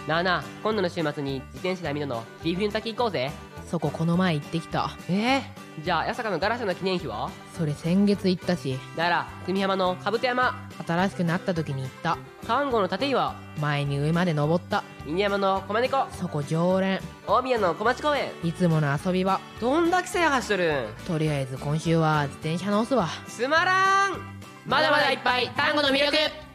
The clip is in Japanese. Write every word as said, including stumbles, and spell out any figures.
なあなあ、今度の週末に自転車で網戸のビーフン炊き行こうぜ。 そここの前行ってきた。 えー、じゃあ八坂のガラスの記念碑は？ それ先月行ったし。 なら久美浜の兜山。 新しくなった時に行った。 丹後の立岩。 前に上まで登った。 犬山の駒猫。 そこ常連。 大宮の小町公園。 いつもの遊び場。 どんだけ制覇しとるん？ とりあえず今週は自転車直すわ。 つまらん。まだまだいっぱい丹後の魅力。